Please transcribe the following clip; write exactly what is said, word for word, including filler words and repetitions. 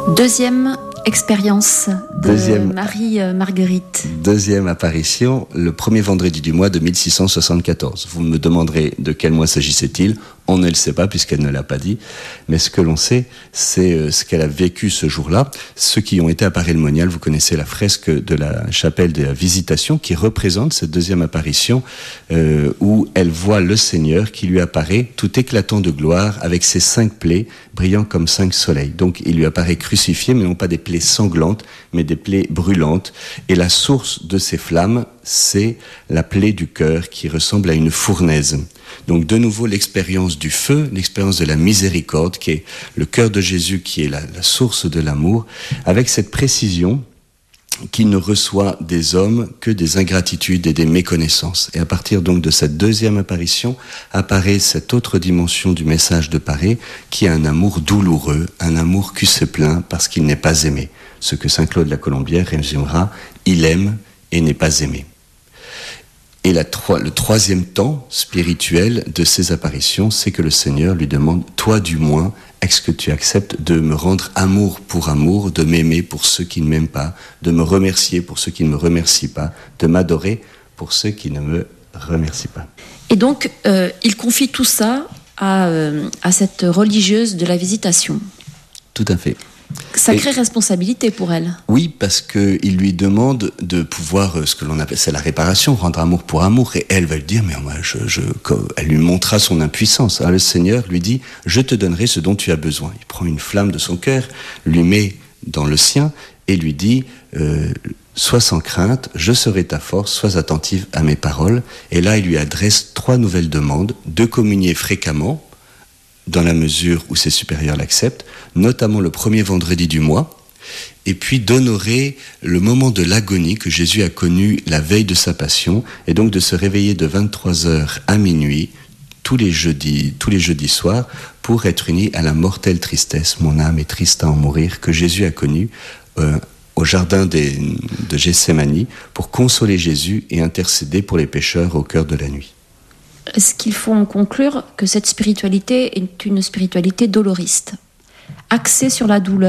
Deuxième expérience de Deuxième, Marie-Marguerite. Deuxième apparition, le premier vendredi du mois de mille six cent soixante-quatorze. Vous me demanderez de quel mois s'agissait-il ? On ne le sait pas puisqu'elle ne l'a pas dit. Mais ce que l'on sait, c'est ce qu'elle a vécu ce jour-là. Ceux qui ont été à Paray-le-Monial, vous connaissez la fresque de la chapelle de la Visitation qui représente cette deuxième apparition euh, où elle voit le Seigneur qui lui apparaît tout éclatant de gloire avec ses cinq plaies brillant comme cinq soleils. Donc il lui apparaît crucifié, mais non pas des plaies sanglantes, mais des plaies brûlantes. Et la source de ces flammes, c'est la plaie du cœur qui ressemble à une fournaise. Donc de nouveau l'expérience du feu, l'expérience de la miséricorde, qui est le cœur de Jésus, qui est la, la source de l'amour, avec cette précision qu'il ne reçoit des hommes que des ingratitudes et des méconnaissances. Et à partir donc de cette deuxième apparition, apparaît cette autre dimension du message de Paray, qui est un amour douloureux, un amour qui se plaint parce qu'il n'est pas aimé. Ce que saint Claude la Colombière résumera, il aime et n'est pas aimé. Et la, le troisième temps spirituel de ces apparitions, c'est que le Seigneur lui demande, toi du moins, est-ce que tu acceptes de me rendre amour pour amour, de m'aimer pour ceux qui ne m'aiment pas, de me remercier pour ceux qui ne me remercient pas, de m'adorer pour ceux qui ne me remercient pas. Et donc, euh, il confie tout ça à, euh, à cette religieuse de la Visitation. Tout à fait. Sacrée et, responsabilité pour elle. Oui, parce qu'il lui demande de pouvoir, ce que l'on appelle, c'est la réparation, rendre amour pour amour. Et elle va lui dire, mais moi, je, je, elle lui montrera son impuissance. Alors, le Seigneur lui dit, je te donnerai ce dont tu as besoin. Il prend une flamme de son cœur, lui met dans le sien et lui dit, euh, sois sans crainte, je serai ta force, sois attentive à mes paroles. Et là, il lui adresse trois nouvelles demandes, de communier fréquemment, dans la mesure où ses supérieurs l'acceptent, notamment le premier vendredi du mois, et puis d'honorer le moment de l'agonie que Jésus a connu la veille de sa passion, et donc de se réveiller de vingt-trois heures à minuit, tous les jeudis, tous les jeudis soirs, pour être uni à la mortelle tristesse, mon âme est triste à en mourir, que Jésus a connue euh, au jardin des, de Gethsémani, pour consoler Jésus et intercéder pour les pécheurs au cœur de la nuit. Est-ce qu'il faut en conclure que cette spiritualité est une spiritualité doloriste, axée sur la douleur?